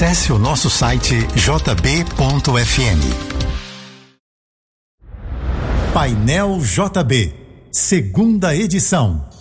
Acesse o nosso site jb.fm. Painel JB, segunda edição.